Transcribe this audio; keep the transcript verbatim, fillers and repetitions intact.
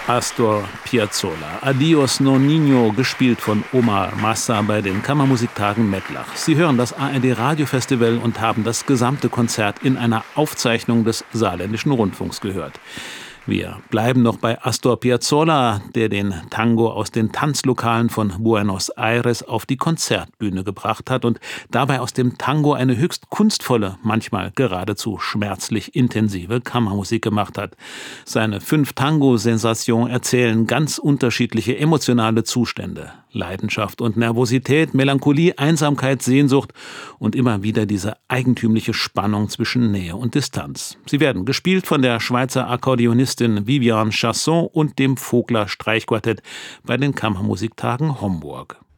Astor Piazzolla. Adios non Niño, gespielt von Omar Massa bei den Kammermusiktagen Mettlach. Sie hören das A R D Radiofestival und haben das gesamte Konzert in einer Aufzeichnung des Saarländischen Rundfunks gehört. Wir bleiben noch bei Astor Piazzolla, der den Tango aus den Tanzlokalen von Buenos Aires auf die Konzertbühne gebracht hat und dabei aus dem Tango eine höchst kunstvolle, manchmal geradezu schmerzlich intensive Kammermusik gemacht hat. Seine fünf Tango-Sensationen erzählen ganz unterschiedliche emotionale Zustände. Leidenschaft und Nervosität, Melancholie, Einsamkeit, Sehnsucht und immer wieder diese eigentümliche Spannung zwischen Nähe und Distanz. Sie werden gespielt von der Schweizer Akkordeonistin Viviane Chasson und dem Vogler Streichquartett bei den Kammermusiktagen Homburg.